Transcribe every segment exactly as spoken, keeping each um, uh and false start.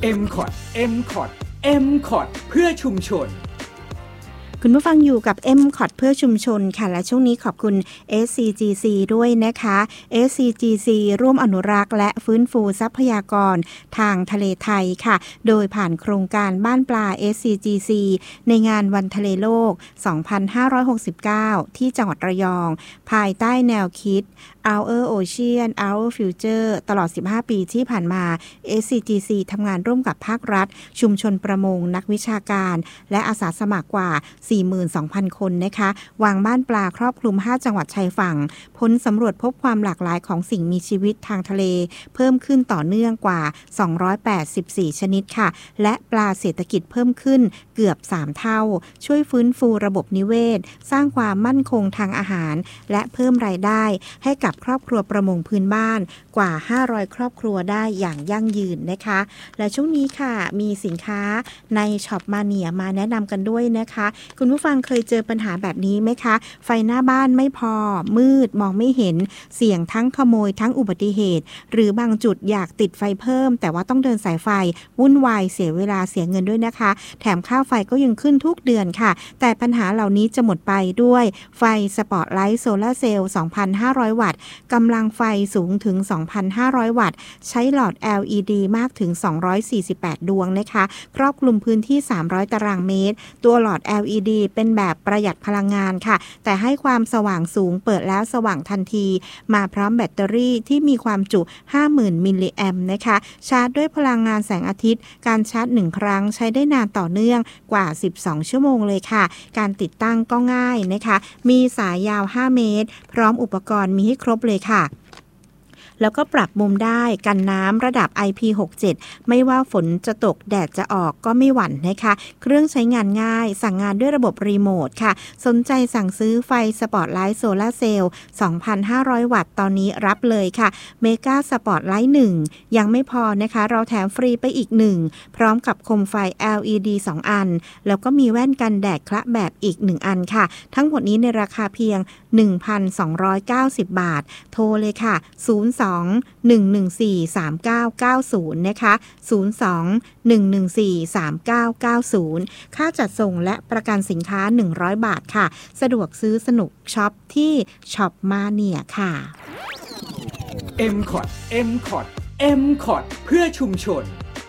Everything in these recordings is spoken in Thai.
เอ็ม ซี โอ ที เอ็ม ซี โอ ที เอ็ม ซี โอ ที เพื่อชุมชนคุณผู้ฟังอยู่กับ เอ็ม ซี โอ ที เพื่อชุมชนค่ะและช่วงนี้ขอบคุณ เอส ซี จี ซี ด้วยนะคะ เอส ซี จี ซี ร่วมอนุรักษ์และฟื้นฟูทรัพยากรทางทะเลไทยค่ะโดยผ่านโครงการบ้านปลา เอส ซี จี ซี ในงานวันทะเลโลก สองพันห้าร้อยหกสิบเก้า ที่จังหวัดระยองภายใต้แนวคิด Our Ocean Our Future ตลอดสิบห้าปีที่ผ่านมา เอส ซี จี ซี ทำงานร่วมกับภาครัฐชุมชนประมงนักวิชาการและอาสาสมัครกว่า สี่หมื่นสองพัน คนนะคะวางบ้านปลาครอบคลุมห้าจังหวัดชายฝั่งพ้นสำรวจพบความหลากหลายของสิ่งมีชีวิตทางทะเลเพิ่มขึ้นต่อเนื่องกว่าสองร้อยแปดสิบสี่ชนิดค่ะและปลาเศรษฐกิจเพิ่มขึ้นเกือบสามเท่าช่วยฟื้นฟูระบบนิเวศสร้างความมั่นคงทางอาหารและเพิ่มรายได้ให้กับครอบครัวประมงพื้นบ้านกว่าห้าร้อยครอบครัวได้อย่างยั่งยืนนะคะและช่วงนี้ค่ะมีสินค้าในช็อปมาเนียมาแนะนำกันด้วยนะคะคุณผู้ฟังเคยเจอปัญหาแบบนี้ไหมคะไฟหน้าบ้านไม่พอมืดมองไม่เห็นเสี่ยงทั้งขโมยทั้งอุบัติเหตุหรือบางจุดอยากติดไฟเพิ่มแต่ว่าต้องเดินสายไฟวุ่นวายเสียเวลาเสียเงินด้วยนะคะแถมค่าไฟก็ยังขึ้นทุกเดือนค่ะแต่ปัญหาเหล่านี้จะหมดไปด้วยไฟสปอตไลท์โซลาร์เซลล์ สองพันห้าร้อย วัตต์กำลังไฟสูงถึง สองพันห้าร้อย วัตต์ใช้หลอด แอล อี ดี มากถึงสองร้อยสี่สิบแปดดวงนะคะครอบคลุมพื้นที่สามร้อยตารางเมตรตัวหลอด แอล อี ดี เป็นแบบประหยัดพลังงานค่ะแต่ให้ความสว่างสูงเปิดแล้วสว่างทันทีมาพร้อมแบตเตอรี่ที่มีความจุ ห้าหมื่น มิลลิแอมป์นะคะชาร์จด้วยพลังงานแสงอาทิตย์การชาร์จหนึ่งครั้งใช้ได้นานต่อเนื่องกว่าสิบสองชั่วโมงเลยค่ะการติดตั้งก็ง่ายนะคะมีสายยาวห้าเมตรพร้อมอุปกรณ์มีให้ครบเลยค่ะแล้วก็ปรับมุมได้กันน้ำระดับ ไอ พี หกสิบเจ็ด ไม่ว่าฝนจะตกแดดจะออกก็ไม่หวั่นนะคะเครื่องใช้งานง่ายสั่งงานด้วยระบบรีโมทค่ะสนใจสั่งซื้อไฟสปอตไลท์โซลาร์เซลล์ สองพันห้าร้อย วัตต์ตอนนี้รับเลยค่ะเมกาสปอตไลท์หนึ่งยังไม่พอนะคะเราแถมฟรีไปอีกหนึ่งพร้อมกับโคมไฟ แอล อี ดี สองอันแล้วก็มีแว่นกันแดดคละแบบอีกหนึ่งอันค่ะทั้งหมดนี้ในราคาเพียง หนึ่งพันสองร้อยเก้าสิบ บาทโทรเลยค่ะศูนย์ สอง หนึ่ง หนึ่ง สี่ สาม เก้า เก้า ศูนย์นะคะศูนย์ สอง หนึ่ง หนึ่ง สี่ สาม เก้า เก้า ศูนย์ค่าจัดส่งและประกันสินค้าหนึ่งร้อยบาทค่ะสะดวกซื้อสนุกช็อปที่ช็อปมาเนียค่ะเอ็ม ซี โอ ที เอ็ม ซี โอ ที เอ็ม ซี โอ ที เพื่อชุมชน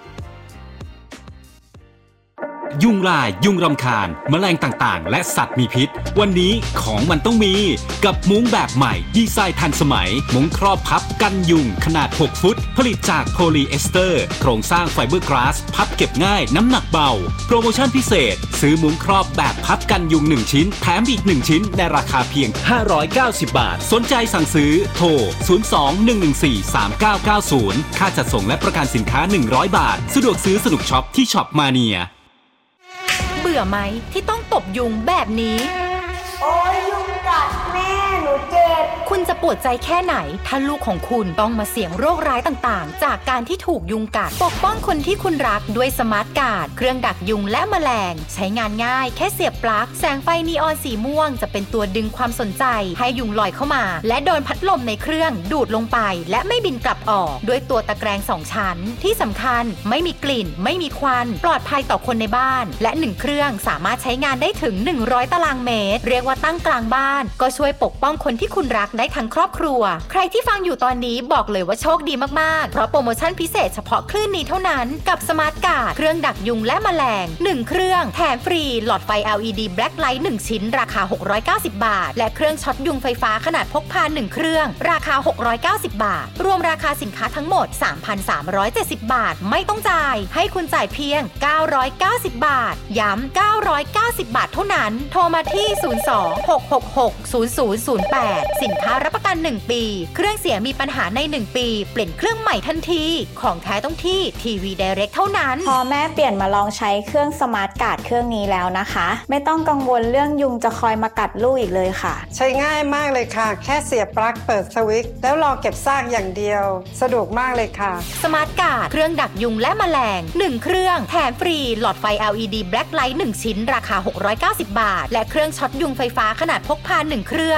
ยุงลายยุงรำคาญแมลงต่างๆและสัตว์มีพิษวันนี้ของมันต้องมีกับมุ้งแบบใหม่ดีไซน์ทันสมัยมุ้งครอบพับกันยุงขนาดหกฟุตผลิตจากโพลีเอสเตอร์โครงสร้างไฟเบอร์กลาสพับเก็บง่ายน้ำหนักเบาโปรโมชั่นพิเศษซื้อมุ้งครอบแบบพับกันยุงหนึ่งชิ้นแถมอีกหนึ่งชิ้นในราคาเพียงห้าร้อยเก้าสิบบาทสนใจสั่งซื้อโทรศูนย์ สอง หนึ่ง หนึ่ง สี่ สาม เก้า เก้า ศูนย์ค่าจัดส่งและประกันสินค้าหนึ่งร้อยบาทสะดวกซื้อสนุกช็อปที่ช็อปมาเนียเบื่อไหมที่ต้องตบยุงแบบนี้โอ้ยยุงกัดแม่หนูเจ็บคุณจะปวดใจแค่ไหนถ้าลูกของคุณต้องมาเสี่ยงโรคร้ายต่างๆจากการที่ถูกยุงกัดปกป้องคนที่คุณรักด้วยสมาร์ทการ์ดเครื่องดักยุงและแมลงใช้งานง่ายแค่เสียบปลั๊กแสงไฟนีออนสีม่วงจะเป็นตัวดึงความสนใจให้ยุงลอยเข้ามาและโดนพัดลมในเครื่องดูดลงไปและไม่บินกลับออกด้วยตัวตะแกรงสองชั้นที่สำคัญไม่มีกลิ่นไม่มีควันปลอดภัยต่อคนในบ้านและหนึ่งเครื่องสามารถใช้งานได้ถึงหนึ่งร้อยตารางเมตรเรียกว่าตั้งกลางบ้านก็ช่วยปกป้องคนที่คุณรักได้ทั้งครอบครัวใครที่ฟังอยู่ตอนนี้บอกเลยว่าโชคดีมากๆเพราะโปรโมชั่นพิเศษเฉพาะคลื่นนี้เท่านั้นกับสมาร์ทการ์ดเครื่องดักยุงและแมลงหนึ่งเครื่องแถมฟรีหลอดไฟ แอล อี ดี Black Light หนึ่งชิ้นราคาหกร้อยเก้าสิบบาทและเครื่องช็อตยุงไฟฟ้าขนาดพกพาหนึ่งเครื่องราคาหกร้อยเก้าสิบบาทรวมราคาสินค้าทั้งหมด สามพันสามร้อยเจ็ดสิบบาทไม่ต้องจ่ายให้คุณจ่ายเพียงเก้าร้อยเก้าสิบบาทย้ำเก้าร้อยเก้าสิบบาทเท่านั้นโทรมาที่ศูนย์ สอง หก หก หก ศูนย์ ศูนย์ ศูนย์ แปดสินค้ารับประกันหนึ่งปีเครื่องเสียมีปัญหาในหนึ่งปีเปลี่ยนเครื่องใหม่ทันทีของแท้ต้องที่ทีวี Direct เท่านั้นพอแม่เปลี่ยนมาลองใช้เครื่องสมาร์ทการ์ดเครื่องนี้แล้วนะคะไม่ต้องกังวลเรื่องยุงจะคอยมากัดลูกอีกเลยค่ะใช้ง่ายมากเลยค่ะแค่เสียบปลั๊กเปิดสวิตช์แล้วรอเก็บซากอย่างเดียวสะดวกมากเลยค่ะสมาร์ทการ์ดเครื่องดักยุงและแมลงหนึ่งเครื่องแถมฟรีหลอดไฟ แอล อี ดี Black Light หนึ่งชิ้นราคาหกร้อยเก้าสิบบาทและเครื่องช็อตยุงไฟฟ้าขนาดพกพาหนึ่งเครื่องราคา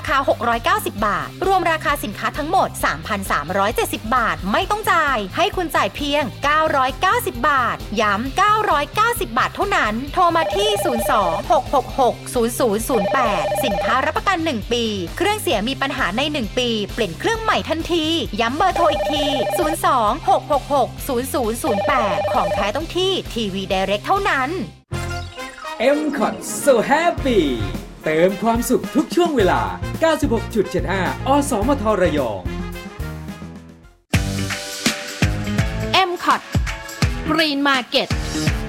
คาหกร้อยเก้าสิบบาทรวมราคาสินค้าทั้งหมด สามพันสามร้อยเจ็ดสิบ บาทไม่ต้องจ่ายให้คุณจ่ายเพียงเก้าร้อยเก้าสิบบาทย้ำเก้าร้อยเก้าสิบบาทเท่านั้นโทรมาที่ศูนย์ สอง หก หก หก ศูนย์ ศูนย์ ศูนย์ แปดสินค้ารับประกันหนึ่งปีเครื่องเสียมีปัญหาในหนึ่งปีเปลี่ยนเครื่องใหม่ทันทีย้ำเบอร์โทรอีกทีศูนย์ สอง หก หก หก ศูนย์ ศูนย์ ศูนย์ แปดของแท้ต้องที่ทีวี Direct เท่านั้นเอ็ม คอท So Happy เติมความสุขทุกช่วงเวลา เก้าสิบหกจุดเจ็ดห้า อสมทระยองเอ็ม คอท Green Market